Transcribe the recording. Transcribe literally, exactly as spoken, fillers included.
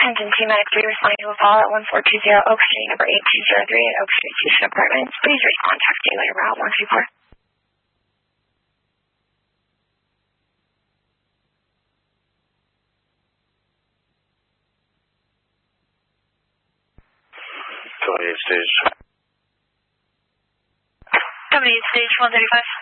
Penton T Medic three responding to a call at one four two zero Oak Street, number eight two zero three at Oak Street, Houston Apartments. Please respond. Taxi later route one two four. twenty-eight stage. twenty-eight stage one thirty-five.